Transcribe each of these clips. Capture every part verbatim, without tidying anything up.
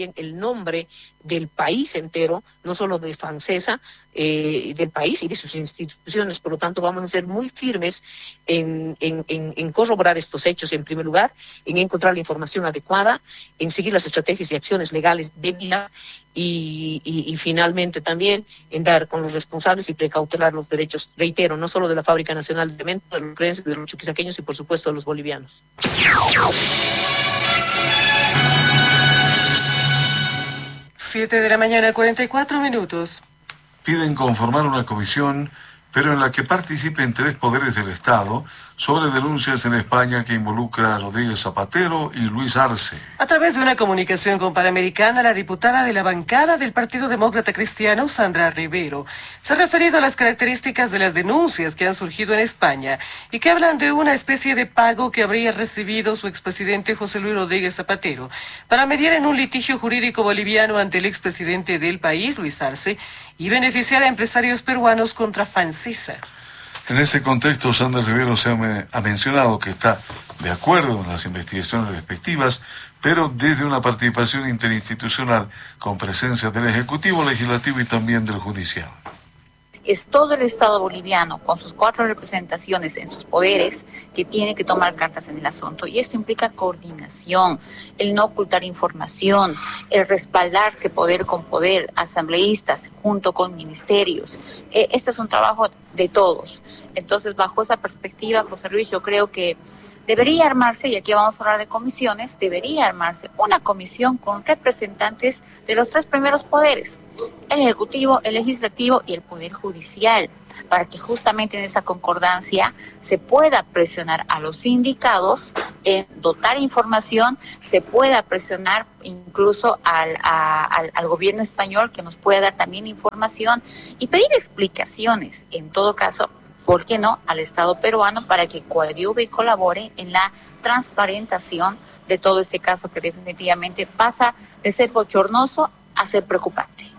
también el nombre del país entero, no solo de Fancesa, eh, del país y de sus instituciones. Por lo tanto, vamos a ser muy firmes en, en, en, en corroborar estos hechos, en primer lugar, en encontrar la información adecuada, en seguir las estrategias y acciones legales debidas y, y, y finalmente también en dar con los responsables y precautelar los derechos, reitero, no solo de la Fábrica Nacional de Alimentos, de los creencias, de los chuquisaqueños y por supuesto de los bolivianos. Siete de la mañana, cuarenta y cuatro minutos. Piden conformar una comisión, pero en la que participen tres poderes del Estado, sobre denuncias en España que involucra a Rodríguez Zapatero y Luis Arce. A través de una comunicación con Panamericana, la diputada de la bancada del Partido Demócrata Cristiano, Sandra Rivero, se ha referido a las características de las denuncias que han surgido en España y que hablan de una especie de pago que habría recibido su expresidente José Luis Rodríguez Zapatero para mediar en un litigio jurídico boliviano ante el expresidente del país, Luis Arce, y beneficiar a empresarios peruanos contra Fancesa. En ese contexto, Sandra Rivero se ha, me, ha mencionado que está de acuerdo en las investigaciones respectivas, pero desde una participación interinstitucional con presencia del Ejecutivo, Legislativo y también del Judicial. Es todo el Estado boliviano, con sus cuatro representaciones en sus poderes, que tiene que tomar cartas en el asunto. Y esto implica coordinación, el no ocultar información, el respaldarse poder con poder, asambleístas junto con ministerios. Eh, este es un trabajo de todos. Entonces, bajo esa perspectiva, José Luis, yo creo que debería armarse, y aquí vamos a hablar de comisiones, debería armarse una comisión con representantes de los tres primeros poderes, el Ejecutivo, el Legislativo y el Poder Judicial, para que justamente en esa concordancia se pueda presionar a los sindicados en dotar información, se pueda presionar incluso al, a, al, al gobierno español que nos pueda dar también información y pedir explicaciones, en todo caso, ¿por qué no?, al Estado peruano para que coadyuve y colabore en la transparentación de todo este caso que definitivamente pasa de ser bochornoso a ser preocupante.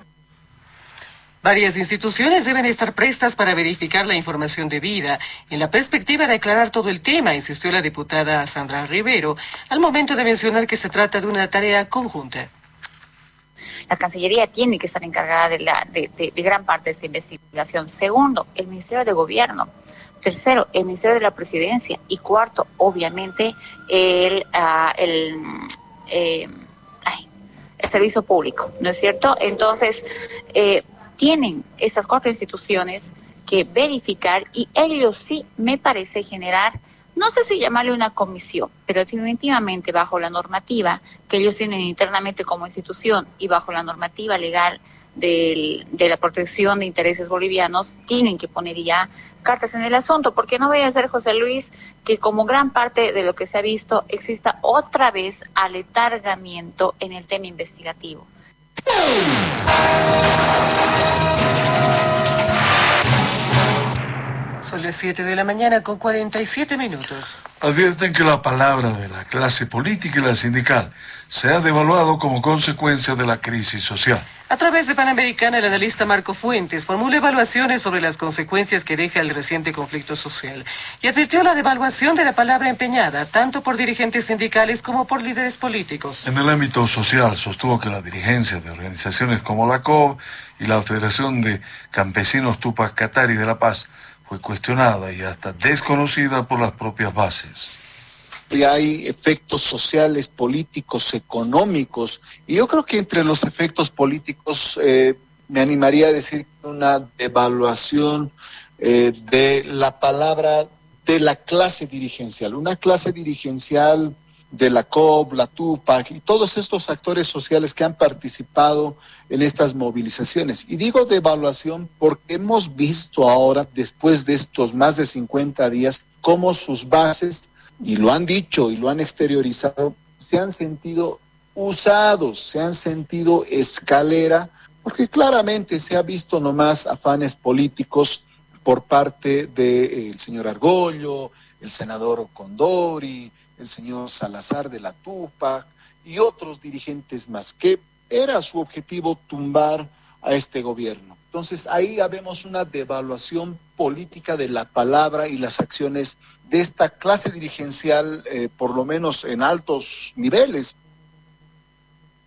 Varias instituciones deben estar prestas para verificar la información debida en la perspectiva de aclarar todo el tema, insistió la diputada Sandra Rivero, al momento de mencionar que se trata de una tarea conjunta. La Cancillería tiene que estar encargada de, la, de, de, de gran parte de esta investigación. Segundo, el Ministerio de Gobierno. Tercero, el Ministerio de la Presidencia. Y cuarto, obviamente, el, uh, el, eh, ay, el Servicio Público, ¿no es cierto? Entonces, eh, tienen esas cuatro instituciones que verificar y ellos sí, me parece, generar, no sé si llamarle una comisión, pero definitivamente bajo la normativa que ellos tienen internamente como institución y bajo la normativa legal del, de la protección de intereses bolivianos, tienen que poner ya cartas en el asunto, porque no vaya a ser, José Luis, que como gran parte de lo que se ha visto, exista otra vez aletargamiento en el tema investigativo. Son las siete de la mañana con cuarenta y siete minutos. Advierten que la palabra de la clase política y la sindical se ha devaluado como consecuencia de la crisis social. A través de Panamericana, el analista Marco Fuentes formula evaluaciones sobre las consecuencias que deja el reciente conflicto social y advirtió la devaluación de la palabra empeñada, tanto por dirigentes sindicales como por líderes políticos. En el ámbito social, sostuvo que la dirigencia de organizaciones como la C O B y la Federación de Campesinos Tupac Katari de La Paz fue cuestionada y hasta desconocida por las propias bases. Y hay efectos sociales, políticos, económicos, y yo creo que entre los efectos políticos eh, me animaría a decir una devaluación eh, de la palabra de la clase dirigencial, una clase dirigencial de la C O B, la Tupac y todos estos actores sociales que han participado en estas movilizaciones. Y digo devaluación porque hemos visto ahora, después de estos más de cincuenta días, cómo sus bases, y lo han dicho y lo han exteriorizado, se han sentido usados, se han sentido escalera, porque claramente se ha visto nomás afanes políticos por parte del eh, señor Argollo, el senador Condori, el señor Salazar de la Tupac y otros dirigentes más, que era su objetivo tumbar a este gobierno. Entonces ahí ya vemos una devaluación política de la palabra y las acciones de esta clase dirigencial, eh, por lo menos en altos niveles.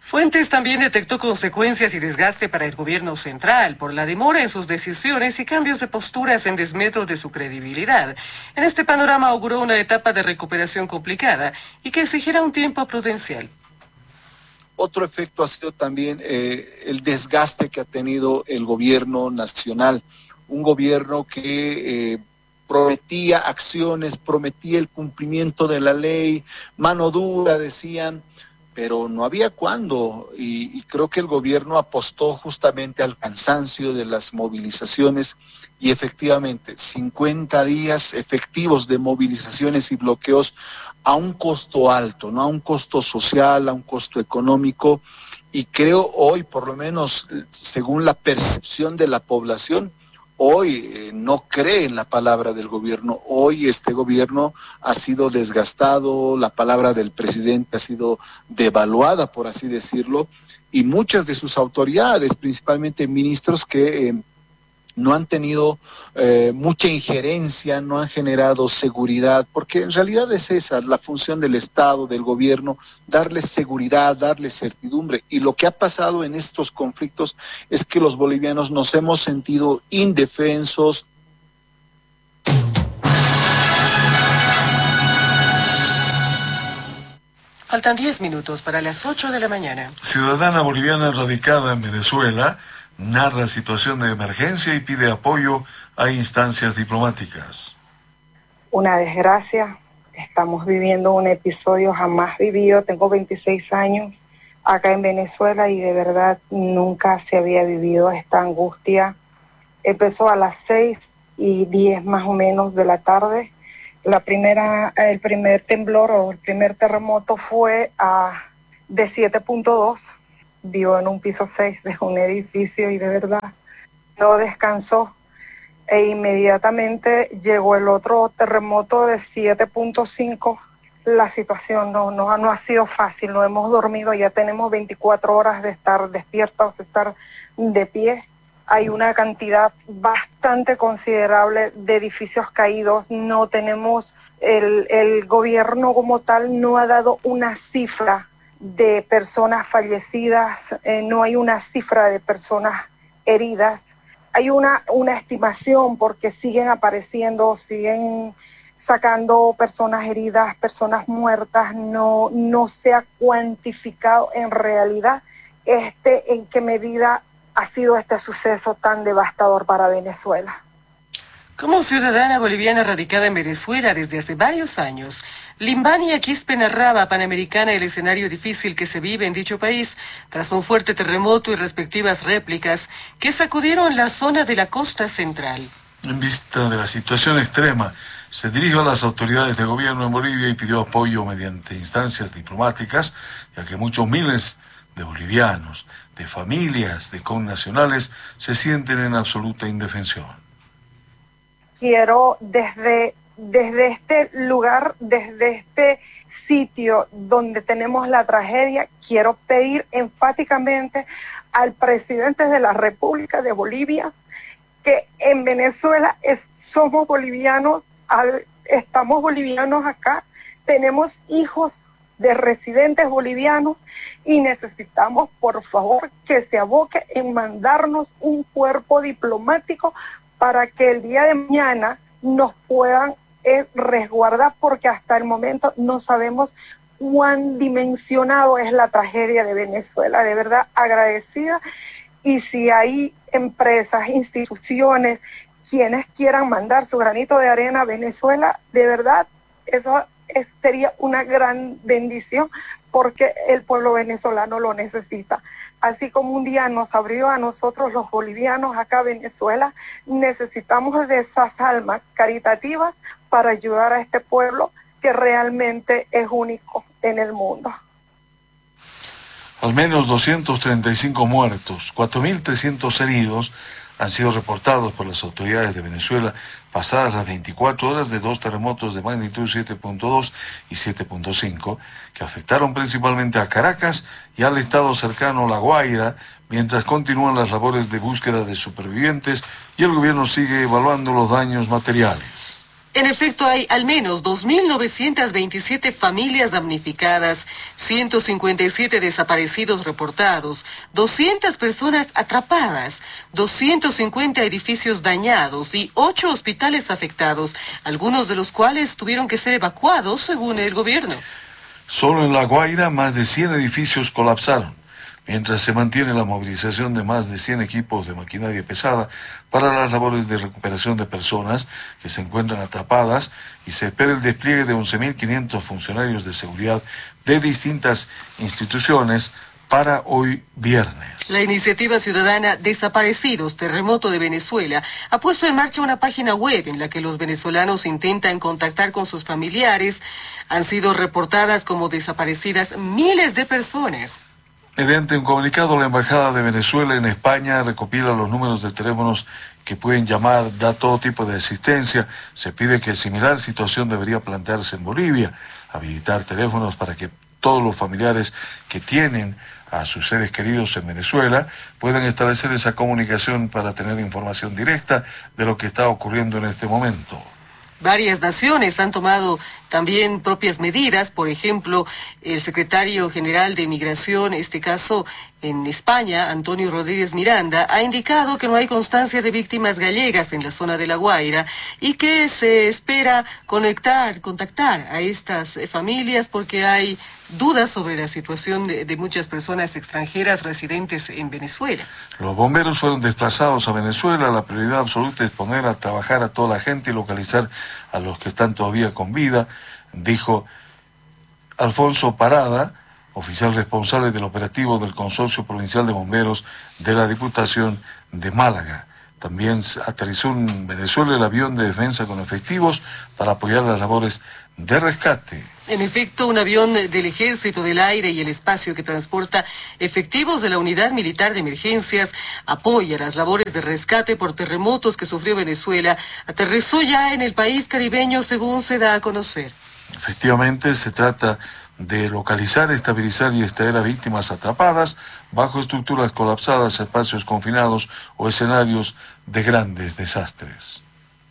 Fuentes también detectó consecuencias y desgaste para el gobierno central por la demora en sus decisiones y cambios de posturas en desmedro de su credibilidad. En este panorama auguró una etapa de recuperación complicada y que exigirá un tiempo prudencial. Otro efecto ha sido también eh, el desgaste que ha tenido el gobierno nacional, un gobierno que eh, prometía acciones, prometía el cumplimiento de la ley, mano dura, decían, pero no había cuándo, y, y creo que el gobierno apostó justamente al cansancio de las movilizaciones y efectivamente cincuenta días efectivos de movilizaciones y bloqueos a un costo alto, ¿no? A un costo social, a un costo económico, y creo hoy, por lo menos según la percepción de la población, hoy eh, no cree en la palabra del gobierno. Hoy este gobierno ha sido desgastado, la palabra del presidente ha sido devaluada, por así decirlo, y muchas de sus autoridades, principalmente ministros que eh, no han tenido eh, mucha injerencia, no han generado seguridad, porque en realidad es esa la función del Estado, del gobierno, darles seguridad, darles certidumbre. Y lo que ha pasado en estos conflictos es que los bolivianos nos hemos sentido indefensos. Faltan diez minutos para las ocho de la mañana. Ciudadana boliviana radicada en Venezuela narra situación de emergencia y pide apoyo a instancias diplomáticas. Una desgracia, estamos viviendo un episodio jamás vivido, tengo veintiséis años acá en Venezuela y de verdad nunca se había vivido esta angustia. Empezó a las seis y diez más o menos de la tarde. La primera, el primer temblor o el primer terremoto fue a, de siete punto dos. Vivo en un piso seis de un edificio y de verdad no descansó. E inmediatamente llegó el otro terremoto de siete punto cinco. La situación no, no, no ha sido fácil, no hemos dormido, ya tenemos veinticuatro horas de estar despiertos, de estar de pie. Hay una cantidad bastante considerable de edificios caídos, no tenemos, el, el gobierno como tal no ha dado una cifra de personas fallecidas, eh, no hay una cifra de personas heridas. Hay una, una estimación porque siguen apareciendo, siguen sacando personas heridas, personas muertas, no, no se ha cuantificado en realidad este, en qué medida ha sido este suceso tan devastador para Venezuela. Como ciudadana boliviana radicada en Venezuela desde hace varios años, Limbania Quispe narraba a Panamericana el escenario difícil que se vive en dicho país tras un fuerte terremoto y respectivas réplicas que sacudieron la zona de la costa central. En vista de la situación extrema, se dirigió a las autoridades de gobierno en Bolivia y pidió apoyo mediante instancias diplomáticas, ya que muchos miles de bolivianos, de familias, de connacionales, se sienten en absoluta indefensión. Quiero desde, desde este lugar, desde este sitio donde tenemos la tragedia, quiero pedir enfáticamente al presidente de la República de Bolivia que en Venezuela es, somos bolivianos, al, estamos bolivianos acá, tenemos hijos de residentes bolivianos y necesitamos, por favor, que se aboque en mandarnos un cuerpo diplomático para que el día de mañana nos puedan eh, resguardar, porque hasta el momento no sabemos cuán dimensionado es la tragedia de Venezuela. De verdad agradecida, y si hay empresas, instituciones, quienes quieran mandar su granito de arena a Venezuela, de verdad eso es, sería una gran bendición, porque el pueblo venezolano lo necesita. Así como un día nos abrió a nosotros los bolivianos acá en Venezuela, necesitamos de esas almas caritativas para ayudar a este pueblo que realmente es único en el mundo. Al menos doscientos treinta y cinco muertos, cuatro mil trescientos heridos han sido reportados por las autoridades de Venezuela pasadas las veinticuatro horas de dos terremotos de magnitud siete punto dos y siete punto cinco que afectaron principalmente a Caracas y al estado cercano La Guaira, mientras continúan las labores de búsqueda de supervivientes y el gobierno sigue evaluando los daños materiales. En efecto, hay al menos dos mil novecientas veintisiete familias damnificadas, ciento cincuenta y siete desaparecidos reportados, doscientas personas atrapadas, doscientos cincuenta edificios dañados y ocho hospitales afectados, algunos de los cuales tuvieron que ser evacuados según el gobierno. Solo en La Guaira más de cien edificios colapsaron, mientras se mantiene la movilización de más de cien equipos de maquinaria pesada para las labores de recuperación de personas que se encuentran atrapadas y se espera el despliegue de once mil quinientos funcionarios de seguridad de distintas instituciones para hoy viernes. La iniciativa ciudadana Desaparecidos, Terremoto de Venezuela, ha puesto en marcha una página web en la que los venezolanos intentan contactar con sus familiares. Han sido reportadas como desaparecidas miles de personas. Mediante un comunicado, la Embajada de Venezuela en España recopila los números de teléfonos que pueden llamar, da todo tipo de asistencia. Se pide que similar situación debería plantearse en Bolivia, habilitar teléfonos para que todos los familiares que tienen a sus seres queridos en Venezuela puedan establecer esa comunicación para tener información directa de lo que está ocurriendo en este momento. Varias naciones han tomado también propias medidas. Por ejemplo, el secretario general de Migración, en este caso en España, Antonio Rodríguez Miranda, ha indicado que no hay constancia de víctimas gallegas en la zona de La Guaira y que se espera conectar, contactar a estas familias porque hay dudas sobre la situación de, de muchas personas extranjeras residentes en Venezuela. Los bomberos fueron desplazados a Venezuela. La prioridad absoluta es poner a trabajar a toda la gente y localizar a los que están todavía con vida, dijo Alfonso Parada, oficial responsable del operativo del Consorcio Provincial de Bomberos de la Diputación de Málaga. También aterrizó en Venezuela el avión de defensa con efectivos para apoyar las labores de rescate. En efecto, un avión del Ejército del Aire y el Espacio que transporta efectivos de la Unidad Militar de Emergencias apoya las labores de rescate por terremotos que sufrió Venezuela. Aterrizó ya en el país caribeño, según se da a conocer. Efectivamente, se trata de localizar, estabilizar y extraer a víctimas atrapadas bajo estructuras colapsadas, espacios confinados o escenarios de grandes desastres.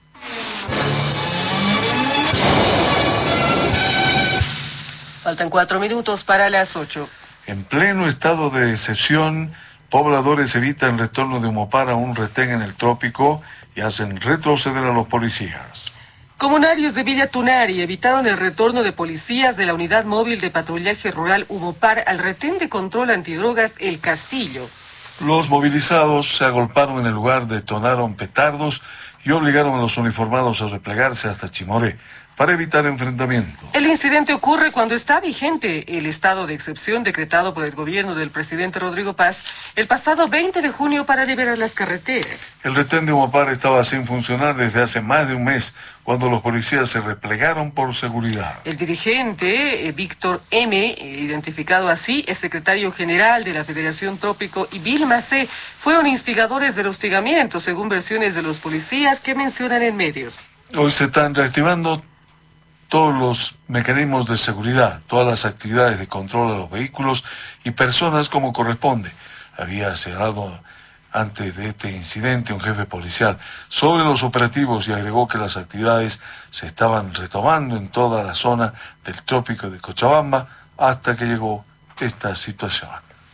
Faltan cuatro minutos para las ocho. En pleno estado de excepción, pobladores evitan retorno de Humopar a un retén en el trópico y hacen retroceder a los policías. Comunarios de Villa Tunari evitaron el retorno de policías de la Unidad Móvil de Patrullaje Rural Humopar al retén de control antidrogas El Castillo. Los movilizados se agolparon en el lugar, detonaron petardos y obligaron a los uniformados a replegarse hasta Chimoré para evitar enfrentamientos. El incidente ocurre cuando está vigente el estado de excepción decretado por el gobierno del presidente Rodrigo Paz el pasado veinte de junio para liberar las carreteras. El retén de Humopar estaba sin funcionar desde hace más de un mes, cuando los policías se replegaron por seguridad. El dirigente, eh, Víctor M., eh, identificado así, es secretario general de la Federación Trópico, y Vilma C., fueron instigadores del hostigamiento, según versiones de los policías que mencionan en medios. Hoy se están reactivando todos los mecanismos de seguridad, todas las actividades de control a los vehículos y personas como corresponde. Había señalado antes de este incidente un jefe policial sobre los operativos y agregó que las actividades se estaban retomando en toda la zona del trópico de Cochabamba hasta que llegó esta situación.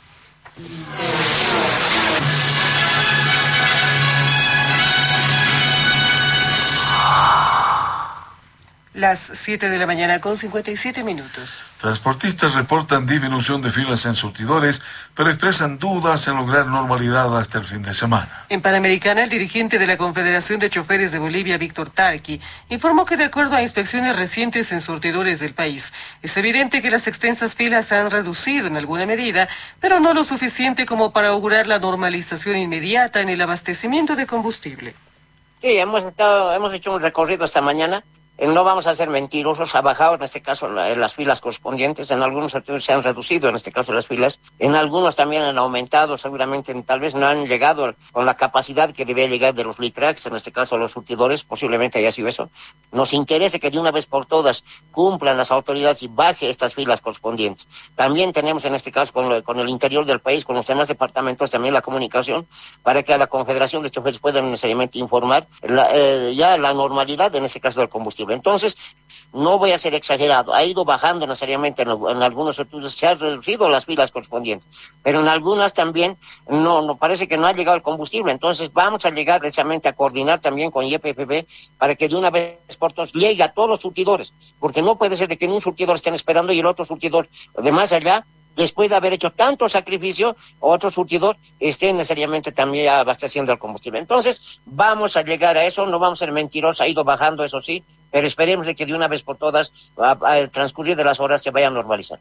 Las siete de la mañana con cincuenta y siete minutos. Transportistas reportan disminución de filas en surtidores, pero expresan dudas en lograr normalidad hasta el fin de semana. En Panamericana, el dirigente de la Confederación de Choferes de Bolivia, Víctor Tarqui, informó que de acuerdo a inspecciones recientes en surtidores del país, es evidente que las extensas filas han reducido en alguna medida, pero no lo suficiente como para augurar la normalización inmediata en el abastecimiento de combustible. Sí, hemos estado, hemos hecho un recorrido esta mañana Eh, no vamos a ser mentirosos, ha bajado en este caso la, las filas correspondientes, en algunos sectores se han reducido, en este caso las filas, en algunos también han aumentado, seguramente tal vez no han llegado con la capacidad que debía llegar de los Litrax, en este caso los surtidores, posiblemente haya sido eso. Nos interesa que de una vez por todas cumplan las autoridades y baje estas filas correspondientes. También tenemos en este caso con, lo, con el interior del país, con los demás departamentos, también la comunicación, para que a la Confederación de Choferes puedan necesariamente informar la, eh, ya la normalidad, en este caso del combustible. Entonces, no voy a ser exagerado, ha ido bajando necesariamente en, en algunos sectores, se han reducido las filas correspondientes, pero en algunas también no, no parece que no ha llegado el combustible. Entonces vamos a llegar precisamente a coordinar también con Y P F B para que de una vez por todas llegue a todos los surtidores, porque no puede ser de que en un surtidor estén esperando y el otro surtidor de más allá, después de haber hecho tanto sacrificio, otro surtidor esté necesariamente también abasteciendo el combustible. Entonces, vamos a llegar a eso, no vamos a ser mentirosos, ha ido bajando, eso sí, pero esperemos de que de una vez por todas, al transcurrir de las horas, se vaya a normalizar.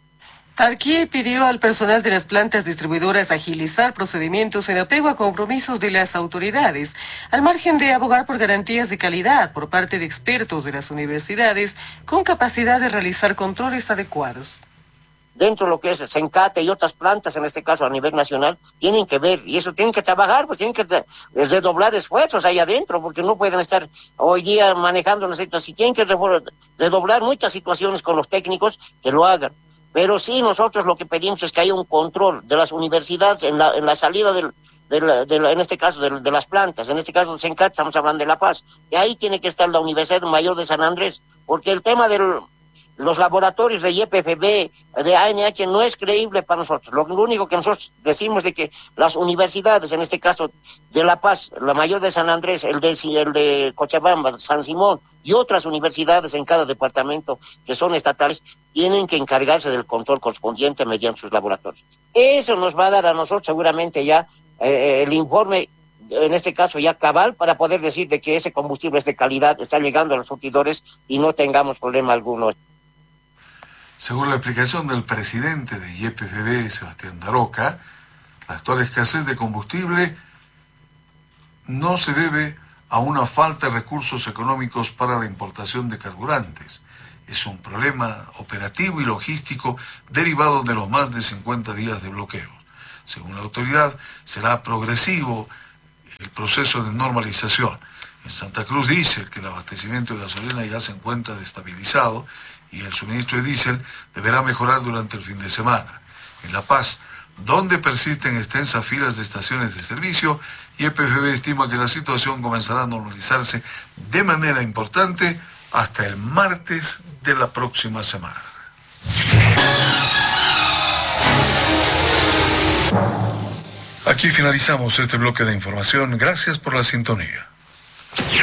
Tarquí pidió al personal de las plantas distribuidoras agilizar procedimientos en apego a compromisos de las autoridades, al margen de abogar por garantías de calidad por parte de expertos de las universidades con capacidad de realizar controles adecuados. Dentro de lo que es Sencate y otras plantas, en este caso a nivel nacional, tienen que ver, y eso tienen que trabajar, pues tienen que redoblar esfuerzos ahí adentro, porque no pueden estar hoy día manejando las situaciones, si tienen que redoblar muchas situaciones con los técnicos, que lo hagan. Pero sí, nosotros lo que pedimos es que haya un control de las universidades en la, en la salida del, de la, de la, en este caso de, de las plantas, en este caso de Sencate, estamos hablando de La Paz, y ahí tiene que estar la Universidad Mayor de San Andrés, porque el tema del los laboratorios de Y P F B, de A N H, no es creíble para nosotros. Lo, lo único que nosotros decimos de que las universidades, en este caso de La Paz, la Mayor de San Andrés, el de, el de Cochabamba, San Simón y otras universidades en cada departamento que son estatales, tienen que encargarse del control correspondiente mediante sus laboratorios. Eso nos va a dar a nosotros seguramente ya eh, el informe, en este caso ya cabal, para poder decir de que ese combustible es de calidad, está llegando a los surtidores y no tengamos problema alguno. Según la explicación del presidente de Y P F B, Sebastián Daroca, la actual escasez de combustible no se debe a una falta de recursos económicos para la importación de carburantes. Es un problema operativo y logístico derivado de los más de cincuenta días de bloqueo. Según la autoridad, será progresivo el proceso de normalización. En Santa Cruz dice que el abastecimiento de gasolina ya se encuentra destabilizado y el suministro de diésel deberá mejorar durante el fin de semana. En La Paz, donde persisten extensas filas de estaciones de servicio, Y P F B estima que la situación comenzará a normalizarse de manera importante hasta el martes de la próxima semana. Aquí finalizamos este bloque de información. Gracias por la sintonía.